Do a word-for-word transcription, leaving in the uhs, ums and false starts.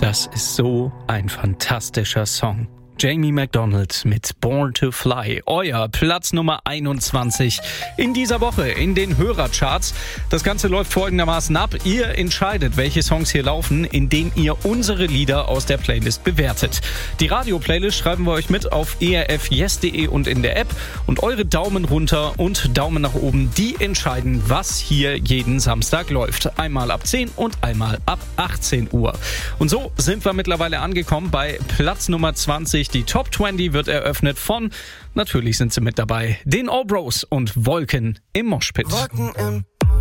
Das ist so ein fantastischer Song. Jamie McDonald mit Born to Fly, euer Platz Nummer einundzwanzig in dieser Woche in den Hörercharts. Das Ganze läuft folgendermaßen ab. Ihr entscheidet, welche Songs hier laufen, indem ihr unsere Lieder aus der Playlist bewertet. Die Radio-Playlist schreiben wir euch mit auf e r f yes punkt d e und in der App. Und eure Daumen runter und Daumen nach oben, die entscheiden, was hier jeden Samstag läuft. Einmal ab zehn und einmal ab achtzehn Uhr. Und so sind wir mittlerweile angekommen bei Platz Nummer zwanzig. Die Top zwanzig wird eröffnet von, natürlich sind sie mit dabei, den All Bros und Wolken im Moshpit. Wolken im